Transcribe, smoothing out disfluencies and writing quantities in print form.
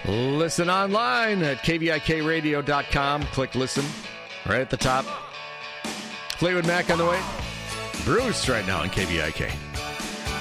Listen online at kvikradio.com. Click listen right at the top. Fleetwood Mac on the way. Bruce right now on KVIK.